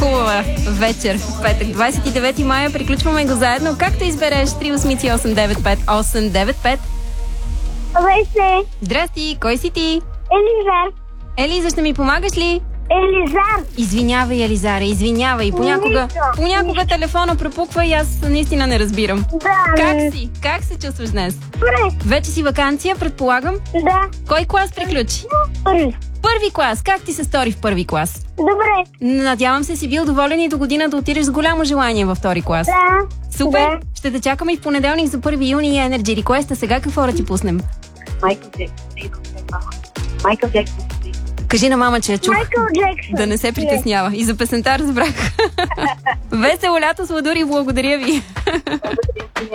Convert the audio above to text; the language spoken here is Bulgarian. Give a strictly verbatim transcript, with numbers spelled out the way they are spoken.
Хубава вечер в петък, двадесет и девети мая. Приключваме го заедно. Както избереш? три осмици осем девет пет осем девет пет. Весе. Здрасти, кой си ти? Елизар. Елиза, ще ми помагаш ли? Елизар. Извинявай, Елизаре, извинявай. Понякога, Нищо. понякога телефона пропуква и аз наистина не разбирам. Да. Как си? Как се чувстваш днес? Добре. Вече си ваканция, предполагам? Да. Кой клас приключи? Първи. Първи клас. Как ти се стори в първи клас? Добре. Надявам се си бил доволен и до година да отидеш с голямо желание във втори клас. Да. Супер! Да. Ще те чакаме и в понеделник за първи юни и Energy Request. А сега какво да ти пуснем? Майкъл Джексън. Майкъл Джексън. Кажи на мама, че я чух. Майкъл Джексън. Да не се притеснява. И за песента разбрах. Весело лято, Сладури, благодаря ви.